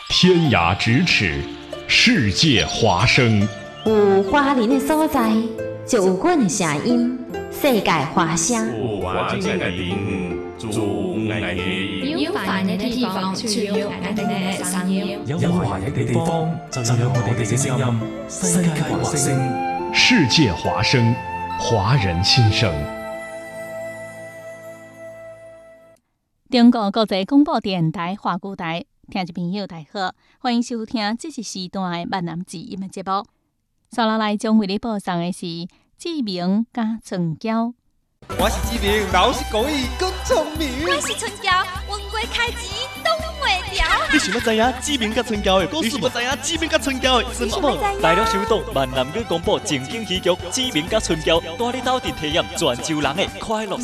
天涯咫尺，世界华声。 有华人的所在，就有阮的声音。世界华声。 有华人的地方，就有爱的音。 有华人的地方，就有爱的声音。 有華人嘅地方，就有我哋嘅聲音。世界華聲， 世界華聲，華人心聲。 中國國際廣播電台華語台，聽眾朋友大好，歡迎收聽這一時段的閩南字音的節目。接下來將為你播送的是志明加春嬌。 我是志明，老實講伊夠聰明。 我是春嬌，溫過開錢都袂掉。 你想要知影志明甲春嬌的故事？你想要知影志明甲春嬌的什麼？大陸首檔閩南語廣播正經戲劇《志明甲春嬌》，帶你到底體驗泉州人的快樂。